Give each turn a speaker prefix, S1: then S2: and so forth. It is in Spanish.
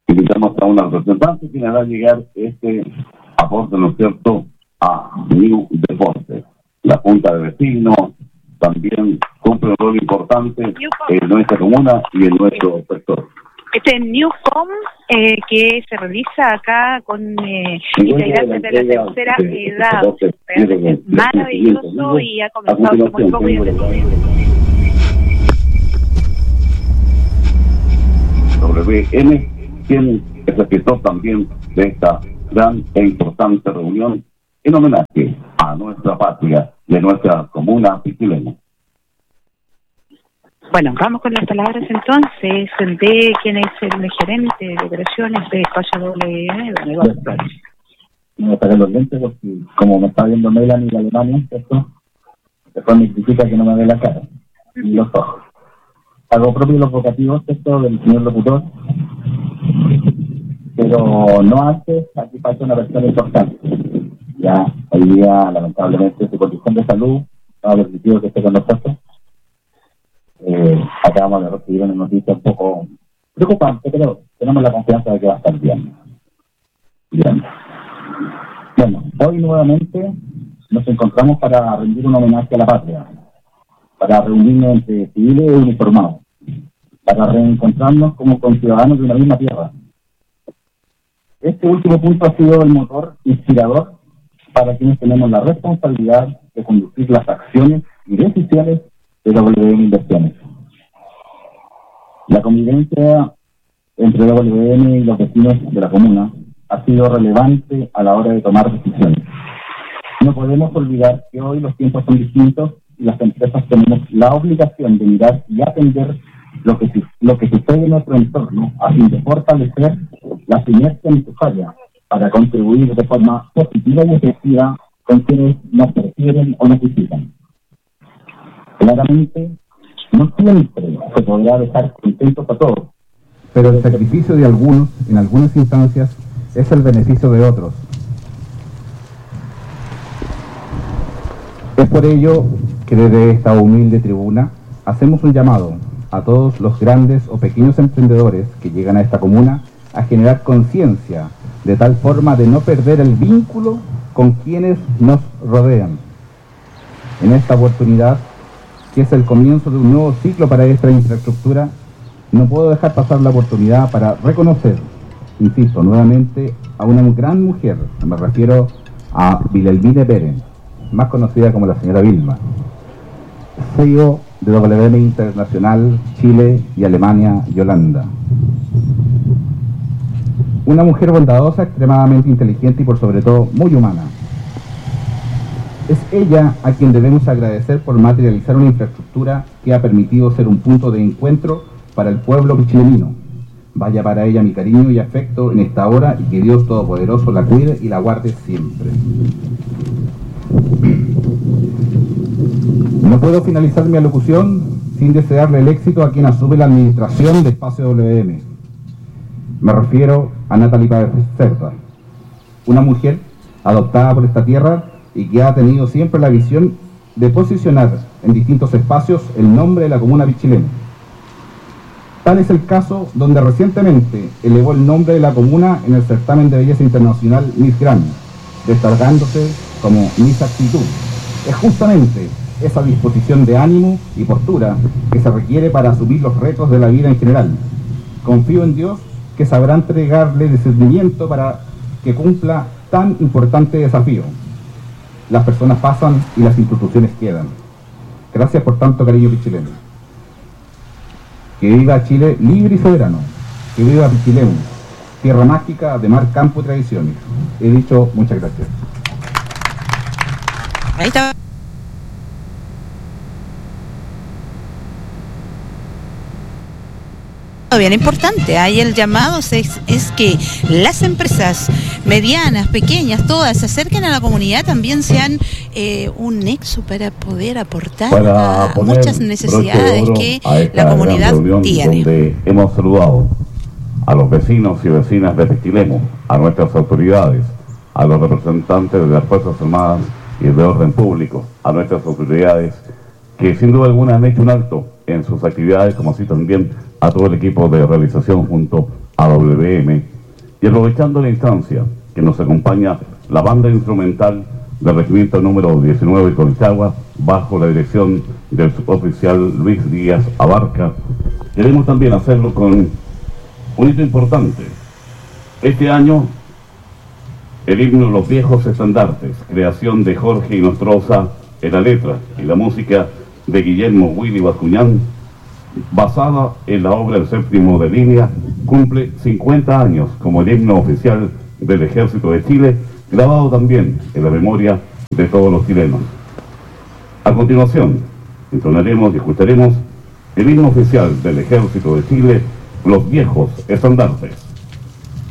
S1: Invitamos a una representante que le hará llegar este aporte, ¿no es cierto?, a New Deportes. La Junta de Vecinos también cumple un rol importante en nuestra comuna y en nuestro sector.
S2: Este Newcom que se realiza acá con integrantes de la tercera edad, es maravilloso y ha comenzado hace muy poco.
S1: WM, quien es el gestor también de esta gran e importante reunión en homenaje a nuestra patria, de nuestra comuna pichilena.
S2: Bueno, vamos con las palabras entonces de quien es el gerente de operaciones de KWM, don Eduardo Flores.
S3: Me saqué los lentes porque como me está viendo Melanie de Alemania, ¿cierto? Después me critica que no me ve la cara y los ojos. Hago propio los vocativos, ¿cierto?, del señor locutor, pero no antes, aquí falta una persona importante. Ya, hoy día, lamentablemente, su condición de salud no ha permitido que esté con nosotros. Acabamos de recibir una noticia un poco preocupante, pero tenemos la confianza de que va a estar bien. Bien. Bueno, hoy nuevamente nos encontramos para rendir un homenaje a la patria, para reunirnos entre civiles y uniformados, para reencontrarnos como conciudadanos de una misma tierra. Este último punto ha sido el motor inspirador para quienes tenemos la responsabilidad de conducir las acciones y decisiones de WM Inversiones. La convivencia entre WM y los vecinos de la comuna ha sido relevante a la hora de tomar decisiones. No podemos olvidar que hoy los tiempos son distintos y las empresas tenemos la obligación de mirar y atender lo que sucede en nuestro entorno a fin de fortalecer la sinergia necesaria para contribuir de forma positiva y efectiva con quienes nos prefieren o nos visitan. Claramente, no siempre se podrá dejar contentos a todos,
S4: pero el sacrificio de algunos, en algunas instancias, es el beneficio de otros. Es por ello que desde esta humilde tribuna hacemos un llamado a todos los grandes o pequeños emprendedores que llegan a esta comuna a generar conciencia de tal forma de no perder el vínculo con quienes nos rodean. En esta oportunidad, que es el comienzo de un nuevo ciclo para esta infraestructura, no puedo dejar pasar la oportunidad para reconocer, insisto, nuevamente a una gran mujer. Me refiero a Wilhelmine Pérez, más conocida como la señora Vilma, CEO de WM Internacional, Chile y Alemania y Holanda. Una mujer bondadosa, extremadamente inteligente y por sobre todo muy humana. Es ella a quien debemos agradecer por materializar una infraestructura que ha permitido ser un punto de encuentro para el pueblo pichilenino. Vaya para ella mi cariño y afecto en esta hora y que Dios Todopoderoso la cuide y la guarde siempre. No puedo finalizar mi alocución sin desearle el éxito a quien asume la administración de Espacio WM. Me refiero a Natalie Páez Cerda, una mujer adoptada por esta tierra y que ha tenido siempre la visión de posicionar en distintos espacios el nombre de la comuna pichilena. Tal es el caso donde recientemente elevó el nombre de la comuna en el certamen de belleza internacional Miss Grand, destacándose como Miss Actitud. Es justamente esa disposición de ánimo y postura que se requiere para asumir los retos de la vida en general. Confío en Dios que sabrá entregarle discernimiento para que cumpla tan importante desafío. Las personas pasan y las instituciones quedan. Gracias por tanto cariño pichileno. Que viva Chile libre y soberano. Que viva Pichilemu, tierra mágica de mar, campo y tradiciones. He dicho, muchas gracias.
S5: Ahí está. Bien importante, ahí el llamado es que las empresas medianas, pequeñas, todas se acerquen a la comunidad, también sean un nexo para poder aportar a muchas necesidades que la comunidad tiene.
S1: Donde hemos saludado a los vecinos y vecinas de Pichilemu, a nuestras autoridades, a los representantes de las Fuerzas Armadas y de orden público, a nuestras autoridades que sin duda alguna han hecho un alto en sus actividades, como así también a todo el equipo de realización junto AWM, y aprovechando la instancia que nos acompaña la banda instrumental del regimiento número 19 de Colchagua, bajo la dirección del suboficial Luis Díaz Abarca, queremos también hacerlo con un hito importante. Este año, el himno Los Viejos Estandartes, creación de Jorge Inostroza en la letra y la música de Guillermo Willy Bascuñán, basada en la obra El Séptimo de Línea, cumple 50 años como el himno oficial del Ejército de Chile, grabado también en la memoria de todos los chilenos. A continuación, entonaremos y escucharemos el himno oficial del Ejército de Chile, Los Viejos Estandartes.